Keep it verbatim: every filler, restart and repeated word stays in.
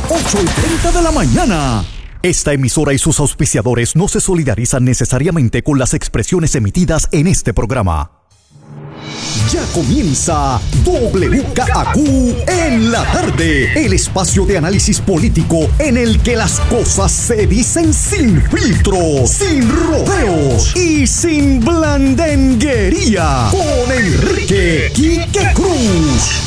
ocho y treinta de la mañana. Esta emisora y sus auspiciadores no se solidarizan necesariamente con las expresiones emitidas en este programa. Ya comienza W K A Q en la tarde, el espacio de análisis político en el que las cosas se dicen sin filtros, sin rodeos y sin blandenguería. Con Enrique Quique Cruz.